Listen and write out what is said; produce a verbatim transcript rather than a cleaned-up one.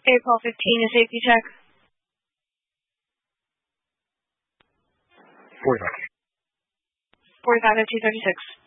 April fifteen is safety check. forty-five. forty-five, fifteen, thirty-six.